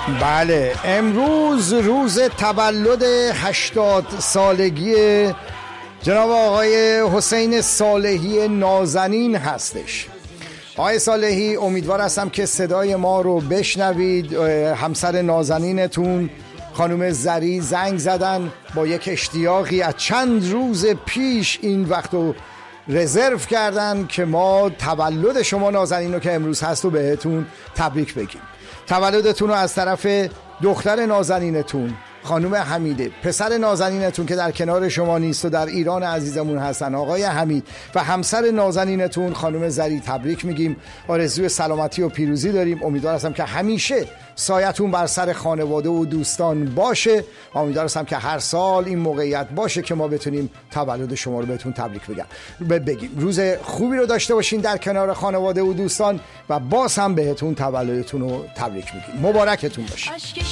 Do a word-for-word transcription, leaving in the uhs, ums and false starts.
بله، امروز روز تولد هشتاد سالگی جناب آقای حسین صالحی نازنین هستش. آقای صالحی، امیدوار هستم که صدای ما رو بشنوید. همسر نازنینتون خانم زری زنگ زدن با یک اشتیاقی، از چند روز پیش این وقت رو رزرو کردن که ما تولد شما نازنین رو که امروز هست رو بهتون تبریک بگیم. تولدتون رو از طرف دختر نازنینتون خانم حمیده، پسر نازنینتون که در کنار شما نیست و در ایران عزیزمون هستن آقای حمید، و همسر نازنینتون خانم زری تبریک میگیم. آرزوی سلامتی و پیروزی داریم. امیدوار هستم که همیشه سایتون بر سر خانواده و دوستان باشه. امیدوار هستم که هر سال این موقعیت باشه که ما بتونیم تولد شما رو بهتون تبریک بگم بگیم. روز خوبی رو داشته باشین در کنار خانواده و دوستان و باز هم بهتون تولدتون رو تبریک میگیم. مبارکتون باشه.